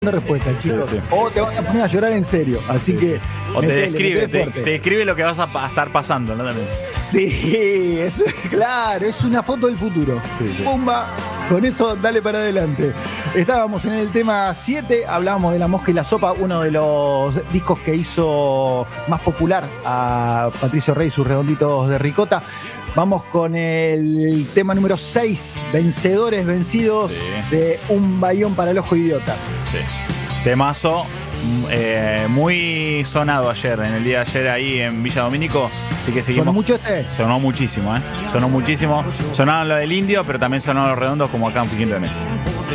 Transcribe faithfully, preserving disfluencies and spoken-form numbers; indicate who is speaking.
Speaker 1: respuesta, chicos.
Speaker 2: Sí, sí.
Speaker 1: O te vas a poner a llorar en serio. Así
Speaker 2: Sí,
Speaker 1: que.
Speaker 2: sí. O te
Speaker 1: metele,
Speaker 2: describe,
Speaker 1: metele
Speaker 2: te,
Speaker 1: fuerte.
Speaker 2: te describe lo que vas a, pa- a estar pasando, ¿no? También.
Speaker 1: Sí, eso es claro, es una foto del futuro.
Speaker 2: Sí, sí.
Speaker 1: Pumba, con eso dale para adelante. Estábamos en el tema siete, hablábamos de La Mosca y la Sopa, uno de los discos que hizo más popular a Patricio Rey y sus redonditos de ricota. Vamos con el tema número seis, Vencedores Vencidos,
Speaker 2: Sí.
Speaker 1: de Un Bayón para el Ojo Idiota.
Speaker 2: Sí. Temazo, mm, eh, muy sonado ayer, en el día de ayer ahí en Villa Domínico. Así que seguimos.
Speaker 1: ¿Sonó mucho este?
Speaker 2: Sonó muchísimo, ¿eh? Sonó muchísimo. Sonaron lo del Indio, pero también sonaron los redondos como acá en Piquín de Mesa.